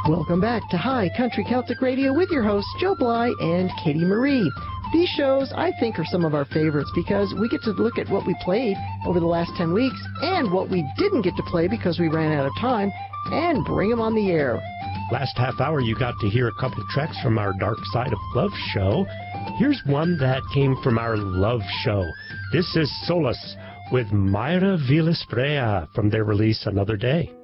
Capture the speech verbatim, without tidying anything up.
Welcome back to High Country Celtic Radio with your hosts, Joe Bly and Katie Marie. These shows, I think, are some of our favorites because we get to look at what we played over the last ten weeks and what we didn't get to play because we ran out of time and bring them on the air. Last half hour, you got to hear a couple tracks from our Dark Side of Love show. Here's one that came from our Love show. This is Solace with Myra Villasprea from their release Another Day.